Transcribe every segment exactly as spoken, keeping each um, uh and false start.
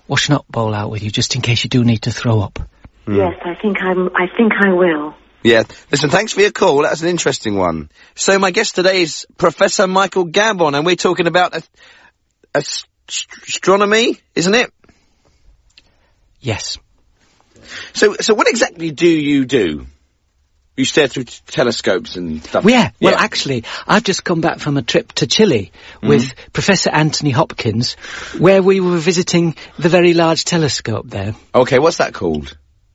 wash an up bowl out with you, just in case you do need to throw up. Mm. Yes, I think I'm, I think I will. Yeah. Listen, thanks for your call. That's an interesting one. So my guest today is Professor Michael Gambon, and we're talking about a, a st- astronomy, isn't it? Yes. So, so what exactly do you do? You stare through t- telescopes and stuff? Yeah, well, yeah. actually, I've just come back from a trip to Chile with mm. Professor Anthony Hopkins, where we were visiting the Very Large Telescope there. Okay, what's that called?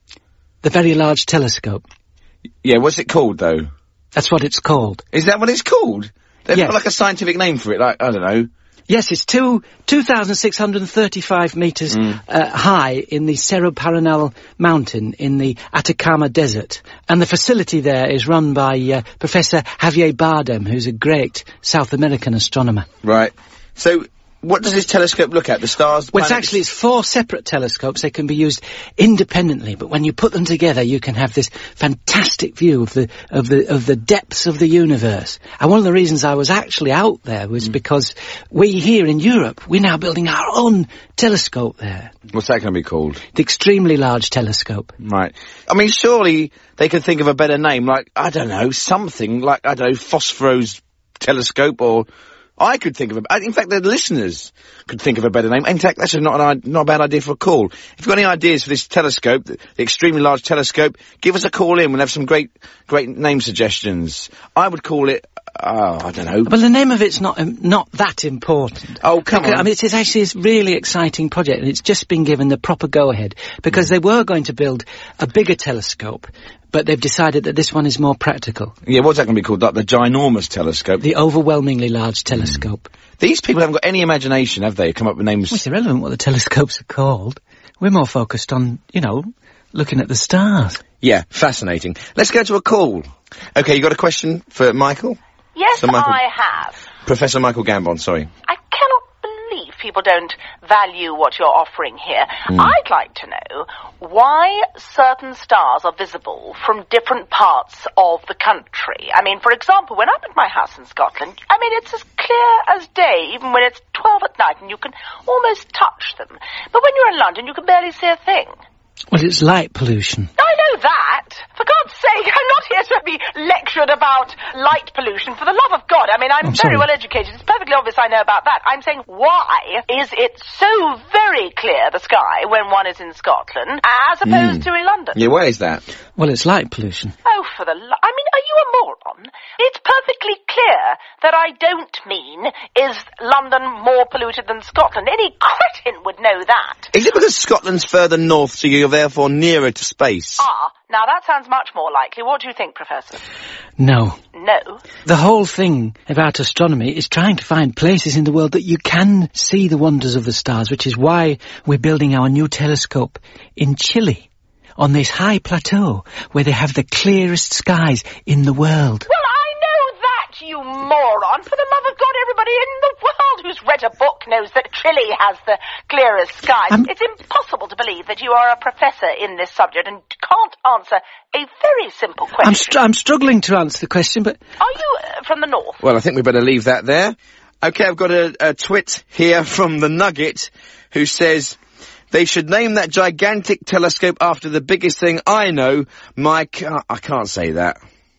The Very Large Telescope. Yeah, what's it called, though? That's what it's called. Is that what it's called? They've yes. got like a scientific name for it, like, I don't know. Yes, it's two, two thousand six hundred thirty-five metres mm. uh, high in the Cerro Paranal mountain in the Atacama Desert. And the facility there is run by uh, Professor Javier Bardem, who's a great South American astronomer. Right. So, what does this telescope look at? The stars? The well, it's actually, it's four separate telescopes. They can be used independently, but when you put them together, you can have this fantastic view of the, of the, of the depths of the universe. And one of the reasons I was actually out there was mm. because we here in Europe, we're now building our own telescope there. What's that going to be called? The Extremely Large Telescope. Right. I mean, surely they could think of a better name, like, I don't know, something like, I don't know, Phosphorus Telescope, or I could think of a, in fact, the listeners could think of a better name. In fact, that's not an, not a bad idea for a call. If you've got any ideas for this telescope, the, the Extremely Large Telescope, give us a call in. We'll have some great, great name suggestions. I would call it, oh, I don't know. Well, the name of it's not, um, not that important. Oh, come because, on. I mean, it's, it's actually a really exciting project, and it's just been given the proper go-ahead, because mm. they were going to build a bigger telescope, but they've decided that this one is more practical. Yeah, what's that going to be called? Like the ginormous telescope? The overwhelmingly large telescope. Mm. These people haven't got any imagination, have they? Come up with names. Well, it's irrelevant what the telescopes are called. We're more focused on, you know, looking at the stars. Yeah, fascinating. Let's go to a call. Okay, you got a question for Michael? Yes, so Michael, I have. Professor Michael Gambon, sorry. I cannot believe people don't value what you're offering here. Mm. I'd like to know why certain stars are visible from different parts of the country. I mean, for example, when I'm at my house in Scotland, I mean, it's as clear as day, even when it's twelve at night, and you can almost touch them. But when you're in London, you can barely see a thing. Well, it's light pollution. I know that. For God's sake, I'm not here to be lectured about light pollution. For the love of God, I mean, I'm, I'm very sorry. well educated. It's perfectly obvious I know about that. I'm saying, why is it so very clear, the sky, when one is in Scotland, as opposed mm. to in London? Yeah, why is that? Well, it's light pollution. Oh, for the lo- I mean, are you a moron? It's perfectly clear that I don't mean, is London more polluted than Scotland? Any cretin would know that. Is it because Scotland's further north, so you're therefore nearer to space? Ah, now that sounds much more likely. What do you think, Professor? No. No? The whole thing about astronomy is trying to find places in the world that you can see the wonders of the stars, which is why we're building our new telescope in Chile, on this high plateau where they have the clearest skies in the world. Well, I know that, you moron. For the love of God, everybody in the world who's read a book knows that Chile has the clearest skies. Um, it's impossible to believe that you are a professor in this subject and can't answer a very simple question. I'm, str- I'm struggling to answer the question, but... Are you uh, from the north? Well, I think we better leave that there. Okay, I've got a, a twit here from the Nugget who says... They should name that gigantic telescope after the biggest thing I know, Mike... Uh, I can't say that.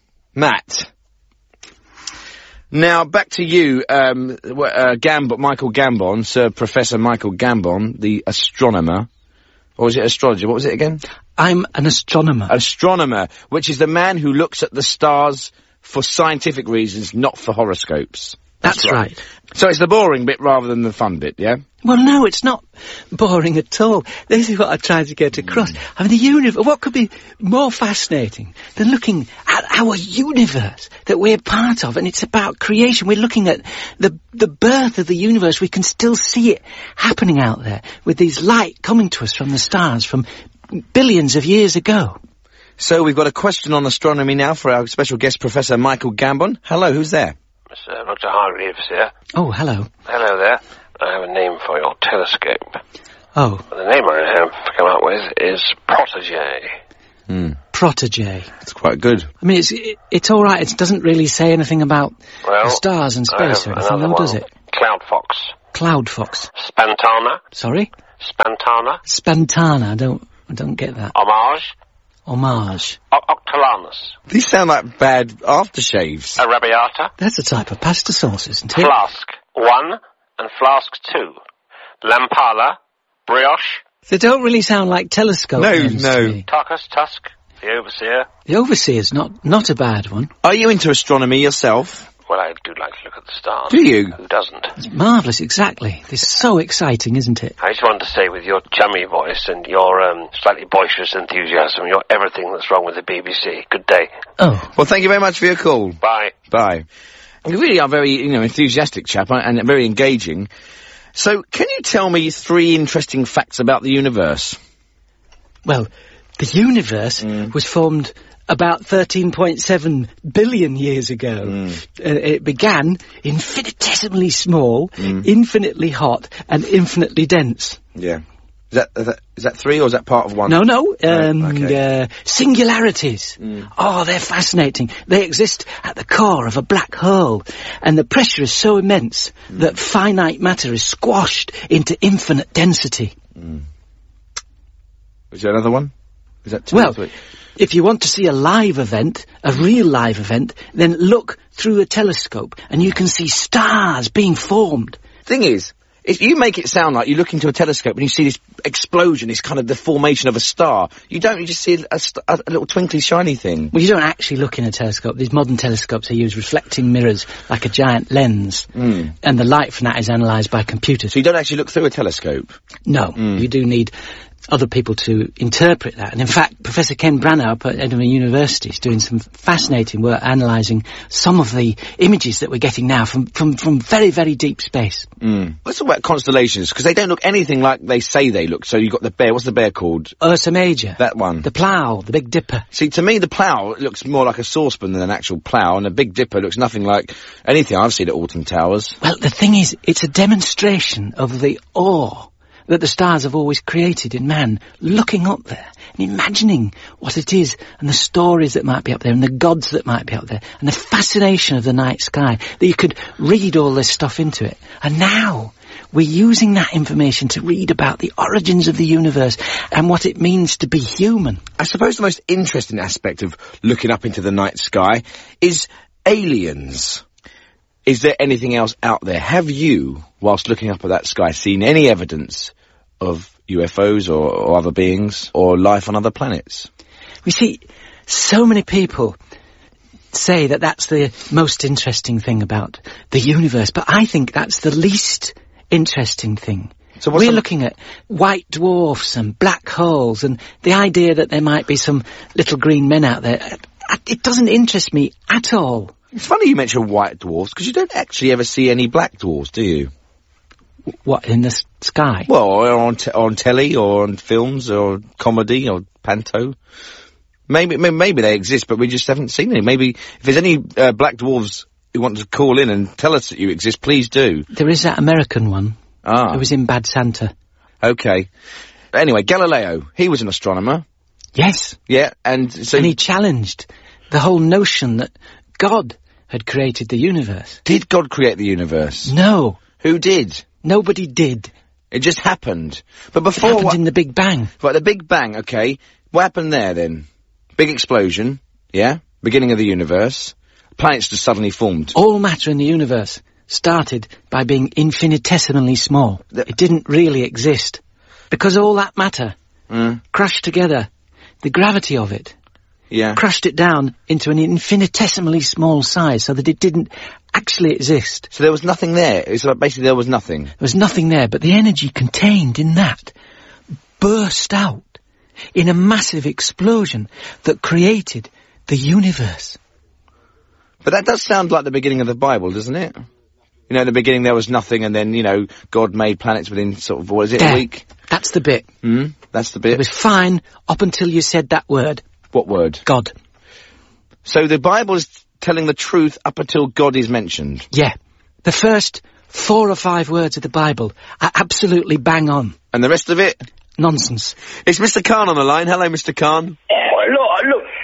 Matt. Now, back to you, um, uh, Gambon, Michael Gambon, Sir Professor Michael Gambon, the astronomer. Or was it astrologer? What was it again? I'm an astronomer. Astronomer, which is the man who looks at the stars for scientific reasons, not for horoscopes. That's, That's right. right. So it's the boring bit rather than the fun bit, yeah? Well, no, it's not boring at all. This is what I tried to get across. Mm. I mean, the universe, what could be more fascinating than looking at our universe that we're part of? And it's about creation. We're looking at the, the birth of the universe. We can still see it happening out there with these light coming to us from the stars from billions of years ago. So we've got a question on astronomy now for our special guest, Professor Michael Gambon. Hello, who's there? Mister Roger Hargreaves here. Oh, hello. Hello there. I have a name for your telescope. Oh. The name I have come up with is Protégé. Hmm. Protégé. That's quite good. I mean, it's it, it's all right. It doesn't really say anything about well, the stars and space or anything, though, does it? Cloud Fox. Cloud Fox. Spantana. Sorry? Spantana. Spantana, I don't, I don't get that. Homage. Homage. O- Octolanus. These sound like bad aftershaves. Arrabbiata. That's a type of pasta sauce, isn't it? Flask one and flask two. Lampala. Brioche. They don't really sound like telescope No, names to no. me. Tarkus. Tusk. The Overseer. The Overseer's not, not a bad one. Are you into astronomy yourself? Well, I do like to look at the stars. Do you? Who doesn't? It's marvellous, exactly. It's so exciting, isn't it? I just wanted to say, with your chummy voice and your um, slightly boisterous enthusiasm, you're everything that's wrong with the B B C. Good day. Oh. Well, thank you very much for your call. Bye. Bye. You really are very, you know, enthusiastic chap and very engaging. So, can you tell me three interesting facts about the universe? Well, the universe Mm. was formed about thirteen point seven billion years ago. Mm. Uh, it began infinitesimally small, Mm. infinitely hot, and infinitely dense. Yeah. Is that, is that, is that three or is that part of one? No, no, um, Right, okay. uh, singularities. Mm. Oh, they're fascinating. They exist at the core of a black hole, and the pressure is so immense Mm. that finite matter is squashed into infinite density. Is there another one? Is that two Well, or three? if you want to see a live event, a real live event, then look through a telescope and you can see stars being formed. Thing is, if you make it sound like you look into a telescope and you see this explosion, this kind of the formation of a star. You don't, you just see a, st- a little twinkly shiny thing. Well, you don't actually look in a telescope. These modern telescopes, they use reflecting mirrors like a giant lens. Mm. And the light from that is analysed by computers. So you don't actually look through a telescope? No, you do need other people to interpret that. And in fact, Professor Ken Branagh up at Edinburgh University is doing some fascinating work analysing some of the images that we're getting now from, from, from very, very deep space. Mm. Let's talk about constellations, because they don't look anything like they say they look. So you've got the bear, what's the bear called? Ursa Major. That one. The Plough, the Big Dipper. See, to me, the plough looks more like a saucepan than an actual plough, and the Big Dipper looks nothing like anything I've seen at Alton Towers. Well, the thing is, it's a demonstration of the awe that the stars have always created in man, looking up there and imagining what it is and the stories that might be up there and the gods that might be up there and the fascination of the night sky, that you could read all this stuff into it. And now we're using that information to read about the origins of the universe and what it means to be human. I suppose the most interesting aspect of looking up into the night sky is aliens. Is there anything else out there? Have you, whilst looking up at that sky, seen any evidence of U F Os or, or other beings or life on other planets? We see so many people say that that's the most interesting thing about the universe, but I think that's the least interesting thing. So what's We're the- looking at white dwarfs and black holes and the idea that there might be some little green men out there. It doesn't interest me at all. It's funny you mention white dwarfs, because you don't actually ever see any black dwarfs, do you? What, in the s- sky? Well, or on, te- on telly or on films or comedy or panto. Maybe, maybe maybe they exist, but we just haven't seen any. Maybe if there's any uh, black dwarfs who want to call in and tell us that you exist, please do. There is that American one. Ah, It was in Bad Santa. okay. Anyway, Galileo, he was an astronomer. Yes. Yeah, and so And he challenged the whole notion that God had created the universe. did God create the universe? No. Who did? Nobody did. It just happened. But It before happened what, in the Big Bang. right, the Big Bang, okay. What happened there then? Big explosion, yeah? Beginning of the universe. Planets just suddenly formed. All matter in the universe started by being infinitesimally small. The- It didn't really exist. Because all that matter Mm, crushed together, the gravity of it yeah. crushed it down into an infinitesimally small size so that it didn't actually exist. So there was nothing there. It's like basically there was nothing. There was nothing there, but the energy contained in that burst out in a massive explosion that created the universe. But that does sound like the beginning of the Bible, doesn't it? You know, in the beginning there was nothing, and then, you know, God made planets within sort of, what is it, There. a week? That's the bit. Hmm? That's the It bit. was fine up until you said that word, What word? God. So the Bible is telling the truth up until God is mentioned. Yeah. The first four or five words of the Bible are absolutely bang on. And the rest of it? Nonsense. It's Mister Khan on the line. Hello, Mister Khan. Oh, look, look,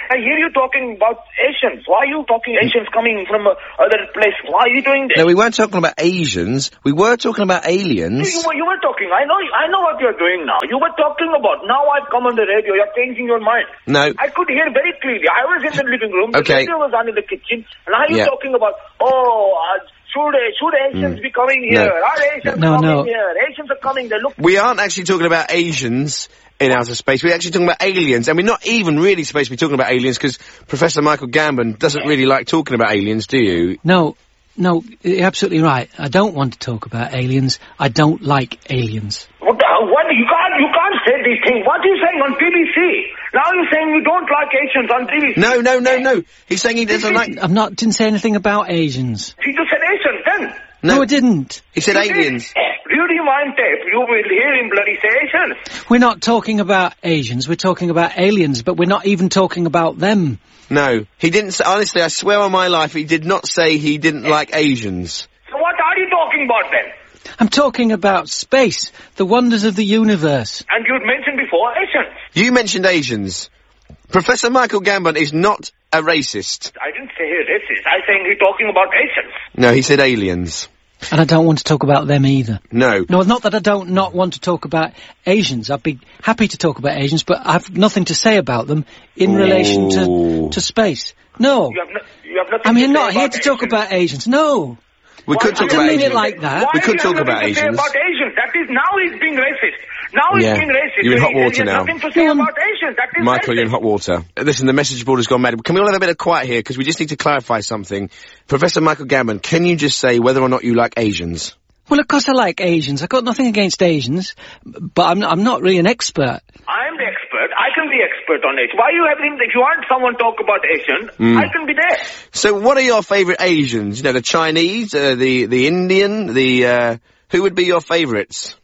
I hear you talking about Asians. Why are you talking Asians coming from uh, other place? Why are you doing this? No, we weren't talking about Asians. We were talking about aliens. You, you, were, you were talking. I know I know what you're doing now. You were talking about. Now I've come on the radio. You're changing your mind. No. I could hear very clearly. I was in the living room. The Okay. radio was on in the kitchen. Now you're Yeah. talking about, oh, uh, should, should Asians be coming here? No. Are Asians No, coming no. here? Asians are coming. They look... We aren't actually talking about Asians in outer space. We're actually talking about aliens, and we're not even really supposed to be talking about aliens because Professor Michael Gambon doesn't really like talking about aliens, do you? No, no, you're absolutely right. I don't want to talk about aliens. I don't like aliens. What, the, what? You can't, you can't say these things. What are you saying on T V C? Now you're saying you don't like Asians on T V C. No, no, no, no. He's saying he doesn't like... I'm not, didn't say anything about Asians. You just said Asians then. No, I didn't. He said You did. aliens. You rewind tape. You will hear him bloody say Asians. We're not talking about Asians, we're talking about aliens, but we're not even talking about them. No, he didn't say... Honestly, I swear on my life, he did not say he didn't like Asians. So what are you talking about then? I'm talking about space, the wonders of the universe. And you'd mentioned before Asians. You mentioned Asians. Professor Michael Gambon is not a racist. I didn't say racist. I'm saying he's talking about Asians. No, he said aliens. And I don't want to talk about them either. No. No, not that I don't not want to talk about Asians. I'd be happy to talk about Asians, but I've nothing to say about them in relation to, to space. No. You have, no, you have nothing I'm to here say not here about to talk Asians. about Asians. No. We Why could do talk you about mean it Asians. like that? Why We could do you talk have about nothing to say Asians. about Asians? That is, now he's being racist. Now he's Yeah. being racist. You're in He- hot he- water he has now. nothing to say No, I'm- about Asians. That is Michael, racist. you're in hot water. Uh, Listen, the message board has gone mad. Can we all have a bit of quiet here? Because we just need to clarify something. Professor Michael Gambon, can you just say whether or not you like Asians? Well, of course I like Asians. I've got nothing against Asians, but I'm, I'm not really an expert. I'm the expert. I can be expert on it. Why you having, if you want someone talk about Asian, Mm. I can be there. So what are your favourite Asians? You know, the Chinese, uh, the, the Indian, the, uh, who would be your favourites?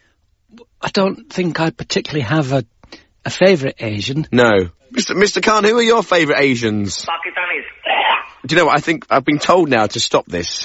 I don't think I particularly have a, a favourite Asian. No. Mister Mister Khan, who are your favourite Asians? Pakistanis. Do you know what? I think I've been told now to stop this.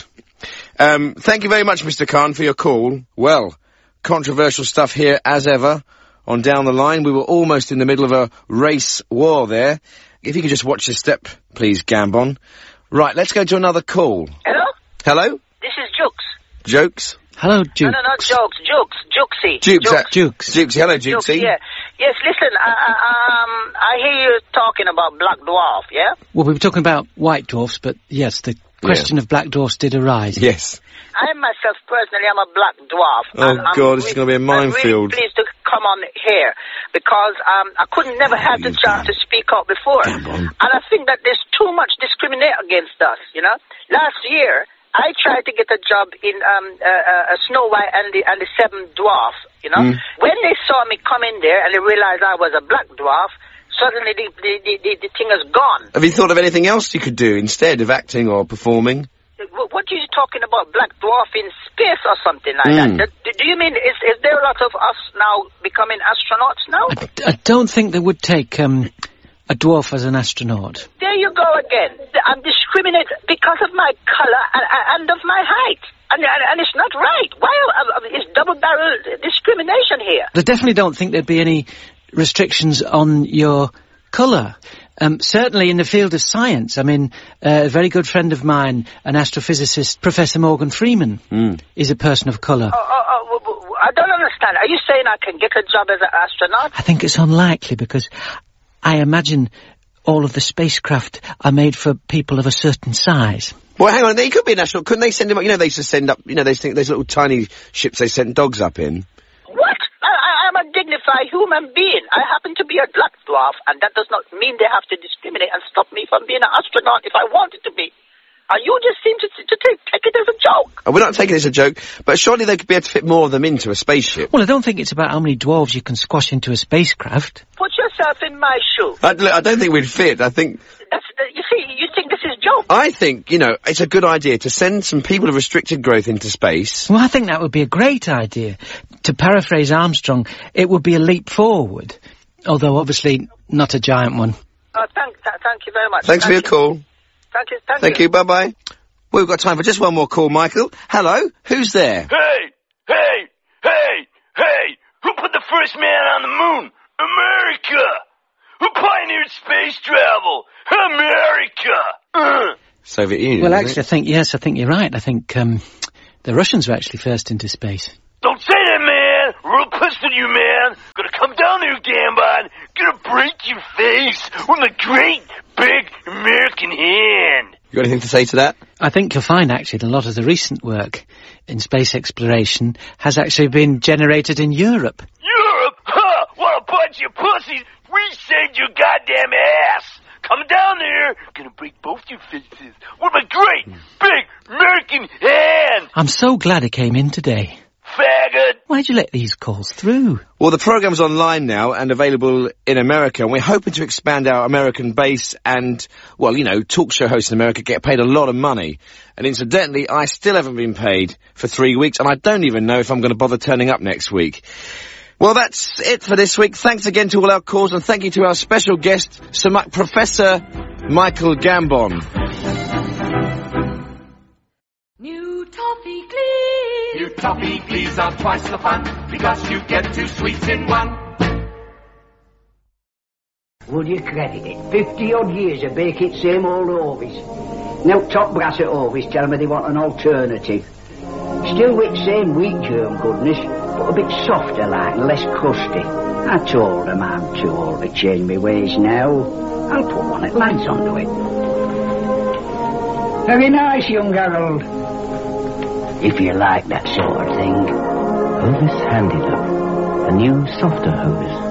Um, thank you very much, Mister Khan, for your call. Well, controversial stuff here as ever. On Down the Line, we were almost in the middle of a race war there. If you could just watch your step, please, Gambon. Right, let's go to another call. Hello? Hello? This is Jukes. Jokes? Hello, Duke. No, no, not Jokes. Jukes. Jukesy. Jukes. uh, Jukes. Jukes. Hello, Jukes, Jukesy. yeah. Yes, listen, I, I, um, I hear you talking about Black Dwarf, yeah? Well, we were talking about white dwarfs, but yes, the question of black dwarfs did arise. Yes. I myself, personally, I'm a Black Dwarf. Oh, and I'm God, this is re- gonna be a minefield. I'm really pleased to come on here, because um, I couldn't never have the you chance can. to speak out before. Gambon. And I think that there's too much discriminate against us, you know? Last year, I tried to get a job in um, uh, uh, Snow White and the, and the Seven Dwarf, you know? Mm. When they saw me come in there and they realized I was a Black Dwarf, suddenly the, the, the, the, the thing is gone. Have you thought of anything else you could do instead of acting or performing? Wh- What are you talking about, Black Dwarf in space or something like Mm. that? Do, do you mean, is, is there a lot of us now becoming astronauts now? I, I don't think they would take um, a dwarf as an astronaut. There you go again. I'm discriminated because of my color and, and of my height. And, and, and it's not right. Why uh, uh, is double-barrel discrimination here? I definitely don't think there'd be any restrictions on your colour. Um, certainly in the field of science. I mean, uh, a very good friend of mine, an astrophysicist, Professor Morgan Freeman, Mm. is a person of colour. Oh, oh, oh, w- w- I don't understand. Are you saying I can get a job as an astronaut? I think it's unlikely because I imagine all of the spacecraft are made for people of a certain size. Well, hang on, he could be an astronaut. Couldn't they send him up? You know, they used to send up, you know, they think those little tiny ships they sent dogs up in. What? I, I, I'm a dignified human being. I happen to be a Black Dwarf, and that does not mean they have to discriminate and stop me from being an astronaut if I wanted to be. And you just seem to, to take, take it as a joke. Uh, We're not taking this as a joke, but surely they could be able to fit more of them into a spaceship. Well, I don't think it's about how many dwarves you can squash into a spacecraft. Put yourself in my shoe. I, look, I don't think we'd fit. I think, That's, uh, you see, you think this is joke. I think, you know, it's a good idea to send some people of restricted growth into space. Well, I think that would be a great idea. To paraphrase Armstrong, it would be a leap forward. Although, obviously, not a giant one. Uh, thank, th- thank you very much. Thanks for your Thank you. call. Thank you, thank, Thank you, bye-bye. Well, we've got time for just one more call, Michael. Hello, who's there? Hey, hey, hey, hey, who put the first man on the moon? America! Who pioneered space travel. America! Uh. Soviet Union. Well, isn't actually, it? I think, yes, I think you're right. I think, um, the Russians were actually first into space. Don't say that, man! Real pissed at you, man! Gonna come down there, Gambon! Gonna break your face with my great, big American hand! You got anything to say to that? I think you'll find, actually, that a lot of the recent work in space exploration has actually been generated in Europe. Europe? Huh! What a bunch of pussies! We saved your goddamn ass! Come down there! Gonna break both your faces with my great, big American hand! I'm so glad it came in today. Faggot! Why'd you let these calls through? Well, the programme's online now and available in America, and we're hoping to expand our American base and, well, you know, talk show hosts in America get paid a lot of money. And incidentally, I still haven't been paid for three weeks, and I don't even know if I'm going to bother turning up next week. Well, that's it for this week. Thanks again to all our calls, and thank you to our special guest, Sir Ma- Professor Michael Gambon. New Toffee Glees. New Toffee Glees are twice the fun, because you get two sweets in one. Would you credit it? Fifty odd years of baking same old Ovis. Now top brass at Ovis tell me they want an alternative. Still with same wheat germ goodness, but a bit softer like and less crusty. I told them I'm too old to change my ways now. I'll put one at lads onto it. Very nice, young Harold. If you like that sort of thing. Hovis Handy Look, a new, softer Hovis.